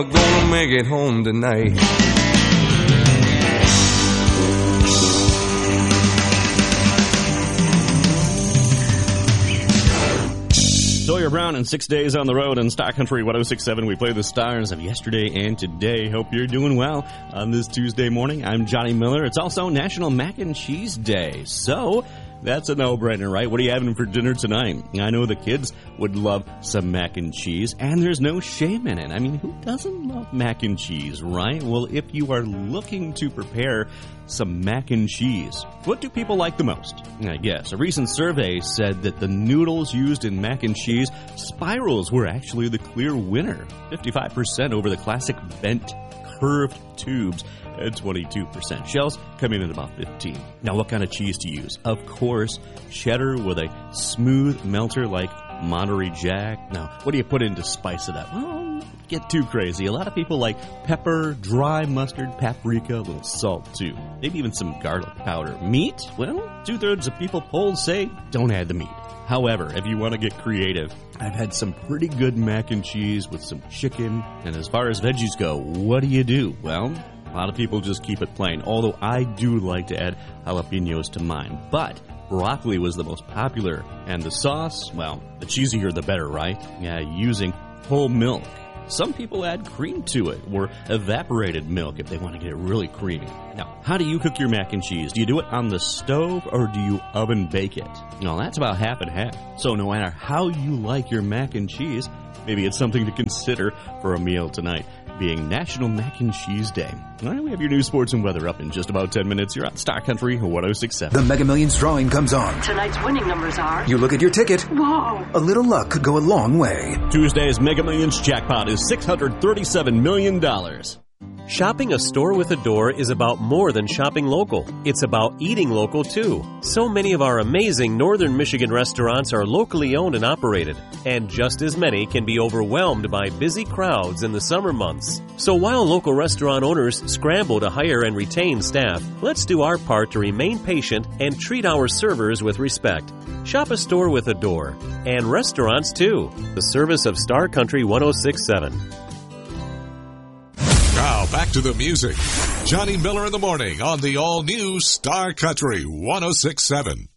I'm gonna make it home tonight. Sawyer Brown and 6 Days on the Road on Star Country 106.7. We play the stars of yesterday and today. Hope you're doing well on this Tuesday morning. I'm Johnny Miller. It's also National Mac and Cheese Day. So that's a no-brainer, right? What are you having for dinner tonight? I know the kids would love some mac and cheese, and there's no shame in it. I mean, who doesn't love mac and cheese, right? Well, if you are looking to prepare some mac and cheese, what do people like the most? I guess a recent survey said that the noodles used in mac and cheese, spirals, were actually the clear winner. 55% over the classic bent curved tubes at 22%. Shells come in at about 15%. Now, what kind of cheese to use? Of course, cheddar with a smooth melter like Monterey Jack. Now, what do you put in to spice it up? Well, don't get too crazy. A lot of people like pepper, dry mustard, paprika, a little salt too. Maybe even some garlic powder. Meat? Well, 2/3 of people polled say don't add the meat. However, if you want to get creative, I've had some pretty good mac and cheese with some chicken. And as far as veggies go, what do? Well, a lot of people just keep it plain, although I do like to add jalapenos to mine. But broccoli was the most popular, and the sauce, well, the cheesier the better, right? Yeah, using whole milk. Some people add cream to it, or evaporated milk if they want to get it really creamy. Now, how do you cook your mac and cheese? Do you do it on the stove, or do you oven bake it? Well, that's about half and half. So no matter how you like your mac and cheese, maybe it's something to consider for a meal tonight, being National Mac and Cheese Day. All right, we have your news, sports, and weather up in just about 10 minutes. You're on Star Country 106.7. The Mega Millions drawing comes on. Tonight's winning numbers are... You look at your ticket. Whoa! A little luck could go a long way. Tuesday's Mega Millions jackpot is $637 million. Shopping a store with a door is about more than shopping local. It's about eating local, too. So many of our amazing Northern Michigan restaurants are locally owned and operated, and just as many can be overwhelmed by busy crowds in the summer months. So while local restaurant owners scramble to hire and retain staff, let's do our part to remain patient and treat our servers with respect. Shop a store with a door, and restaurants, too. The service of Star Country 106.7. Now, back to the music. Johnny Miller in the morning on the all-new Star Country 106.7.